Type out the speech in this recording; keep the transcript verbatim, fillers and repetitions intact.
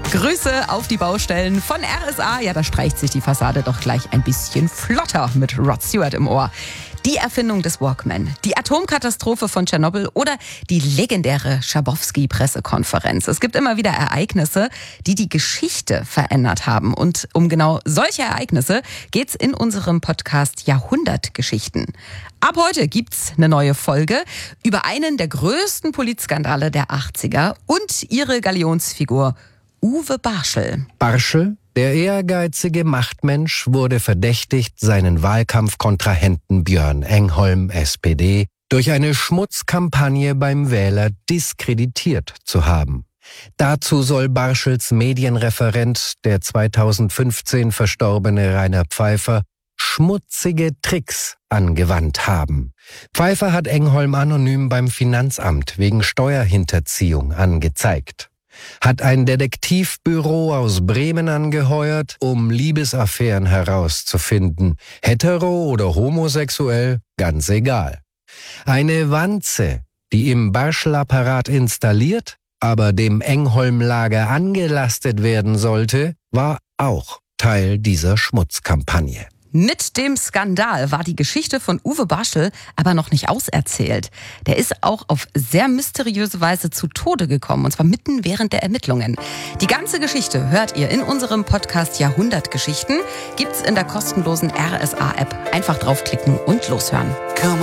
Grüße auf die Baustellen von R S A. Ja, da streicht sich die Fassade doch gleich ein bisschen flotter mit Rod Stewart im Ohr. Die Erfindung des Walkman, die Atomkatastrophe von Tschernobyl oder die legendäre Schabowski-Pressekonferenz. Es gibt immer wieder Ereignisse, die die Geschichte verändert haben. Und um genau solche Ereignisse geht's in unserem Podcast Jahrhundertgeschichten. Ab heute gibt's eine neue Folge über einen der größten Politskandale der achtziger und ihre Galionsfigur Uwe Barschel. Barschel, der ehrgeizige Machtmensch, wurde verdächtigt, seinen Wahlkampfkontrahenten Björn Engholm, S P D, durch eine Schmutzkampagne beim Wähler diskreditiert zu haben. Dazu soll Barschels Medienreferent, der zweitausendfünfzehn verstorbene Rainer Pfeiffer, schmutzige Tricks angewandt haben. Pfeiffer hat Engholm anonym beim Finanzamt wegen Steuerhinterziehung angezeigt. Hat ein Detektivbüro aus Bremen angeheuert, um Liebesaffären herauszufinden. Hetero oder homosexuell, ganz egal. Eine Wanze, die im Barschel-Apparat installiert, aber dem Engholm-Lager angelastet werden sollte, war auch Teil dieser Schmutzkampagne. Mit dem Skandal war die Geschichte von Uwe Barschel aber noch nicht auserzählt. Der ist auch auf sehr mysteriöse Weise zu Tode gekommen, und zwar mitten während der Ermittlungen. Die ganze Geschichte hört ihr in unserem Podcast Jahrhundertgeschichten. Gibt's in der kostenlosen R S A-App. Einfach draufklicken und loshören.